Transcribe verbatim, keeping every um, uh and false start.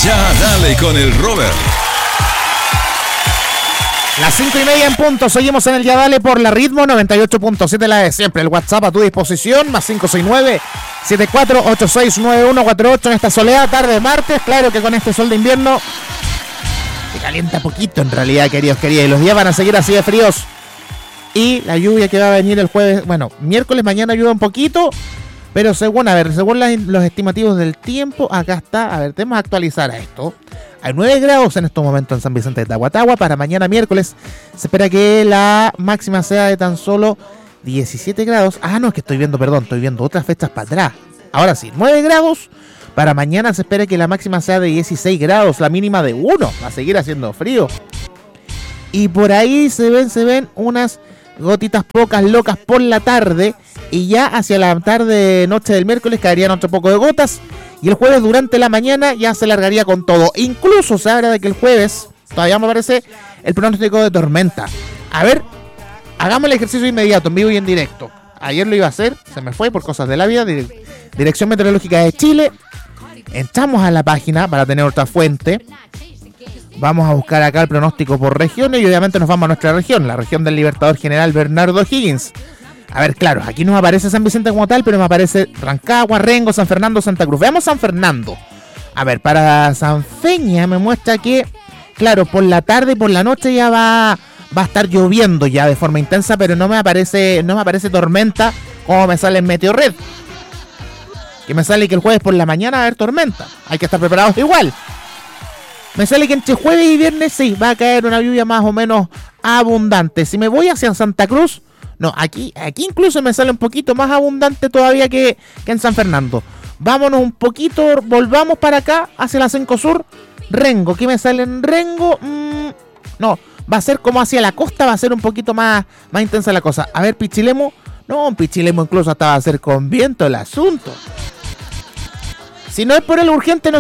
Ya dale con el Robert. Las cinco y media en punto, seguimos en el Ya Dale por la Ritmo noventa y ocho punto siete, la de siempre. El WhatsApp a tu disposición, más cinco seis nueve, siete cuatro ocho seis, nueve uno cuatro ocho en esta soleada tarde de martes. Claro que con este sol de invierno se calienta poquito en realidad, queridos, queridas. Y los días van a seguir así de fríos. Y la lluvia que va a venir el jueves, bueno, miércoles, mañana llueve un poquito. Pero según, a ver, según las, los estimativos del tiempo, acá está, a ver, tenemos que actualizar a esto. Hay nueve grados en estos momentos en San Vicente de Tahuatahua. Para mañana miércoles se espera que la máxima sea de tan solo diecisiete grados. Ah, no, es que estoy viendo, perdón, estoy viendo otras fechas para atrás. Ahora sí, nueve grados. Para mañana se espera que la máxima sea de dieciséis grados, la mínima de uno. Va a seguir haciendo frío. Y por ahí se ven, se ven unas gotitas pocas locas por la tarde. Y ya hacia la tarde, noche del miércoles caerían otro poco de gotas. Y el jueves durante la mañana ya se largaría con todo. Incluso se habla de que el jueves, todavía me parece, el pronóstico de tormenta. A ver, hagamos el ejercicio inmediato, en vivo y en directo. Ayer lo iba a hacer, se me fue por cosas de la vida. Dirección Meteorológica de Chile. Entramos a la página para tener otra fuente. Vamos a buscar acá el pronóstico por regiones y obviamente nos vamos a nuestra región, la región del Libertador General Bernardo Higgins. A ver, claro, aquí no me aparece San Vicente como tal, pero me aparece Rancagua, Rengo, San Fernando, Santa Cruz. Veamos San Fernando. A ver, para Sanfeña me muestra que, claro, por la tarde y por la noche ya va, va a estar lloviendo ya de forma intensa, pero no me aparece, no me aparece tormenta como me sale en Meteorred. Que me sale que el jueves por la mañana va a haber tormenta. Hay que estar preparados igual. Me sale que entre jueves y viernes sí, va a caer una lluvia más o menos abundante. Si me voy hacia Santa Cruz, no, aquí, aquí incluso me sale un poquito más abundante todavía que, que en San Fernando. Vámonos un poquito, volvamos para acá, hacia la Cinco Sur. Rengo, ¿qué me sale en Rengo? Mm, no, va a ser como hacia la costa, va a ser un poquito más, más intensa la cosa. A ver, Pichilemu, no, en Pichilemu incluso hasta va a ser con viento el asunto. Si no es por el urgente, no